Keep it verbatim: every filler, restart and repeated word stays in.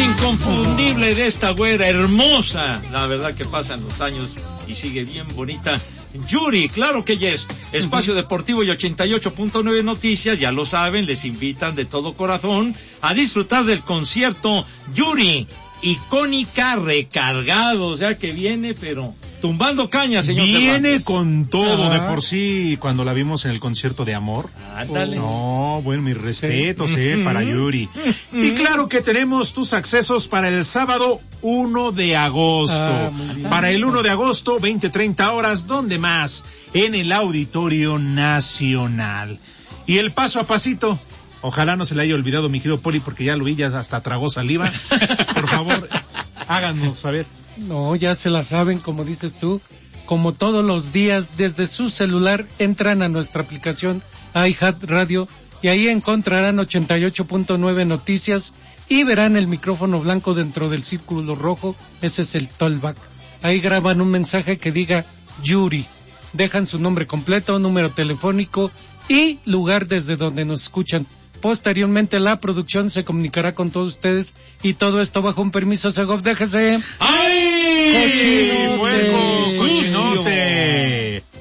inconfundible de esta güera hermosa. La verdad que pasan los años y sigue bien bonita. Yuri, claro que yes. Espacio Deportivo y ochenta y ocho punto nueve Noticias, ya lo saben, les invitan de todo corazón a disfrutar del concierto Yuri, icónica, recargado, o sea que viene, pero tumbando caña, señor Viene Cervantes. con todo, Ajá. de por sí, cuando la vimos en el concierto de Amor. Ándale. No, bueno, mis respetos, Sí. eh, para Yuri. Y claro que tenemos tus accesos para el sábado uno de agosto. Ah, muy bien. Para el uno de agosto, veinte treinta horas, ¿dónde más? En el Auditorio Nacional. Y el paso a pasito. Ojalá no se le haya olvidado mi querido Poli, porque ya lo vi, ya hasta tragó saliva. Por favor, háganos saber. No, ya se la saben, como dices tú. Como todos los días, desde su celular, entran a nuestra aplicación iHeartRadio y ahí encontrarán ochenta y ocho punto nueve Noticias y verán el micrófono blanco dentro del círculo rojo. Ese es el tollback. Ahí graban un mensaje que diga Yuri. Dejan su nombre completo, número telefónico y lugar desde donde nos escuchan. Posteriormente la producción se comunicará con todos ustedes y todo esto bajo un permiso Segov. Déjese. ¡Ay! ¡Puerco, cochinote!